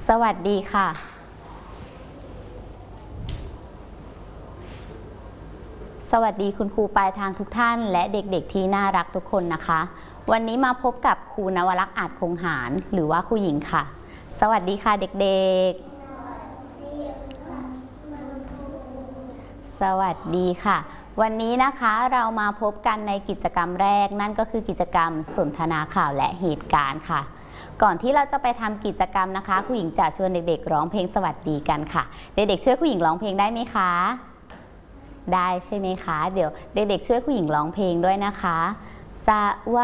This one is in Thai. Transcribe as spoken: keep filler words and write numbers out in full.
สวัสดีค่ะสวัสดีคุณครูปลายทางทุกท่านและเด็กๆที่น่ารักทุกคนนะคะวันนี้มาพบกับครูนวลักษณ์อาจคงหารหรือว่าครูหญิงค่ะสวัสดีค่ะเด็กๆสวัสดีค่ะวันนี้นะคะเรามาพบกันในกิจกรรมแรกนั่นก็คือกิจกรรมสนทนาข่าวและเหตุการณ์ค่ะก่อนที่เราจะไปทำกิจกรรมนะคะครูหญิงจะชวนเด็กๆร้องเพลงสวัสดีกันค่ะเด็กๆช่วยครูหญิงร้องเพลงได้ไหมคะได้ใช่ไหมคะเดี๋ยวเด็กๆช่วยครูหญิงร้องเพลงด้วยนะคะสวั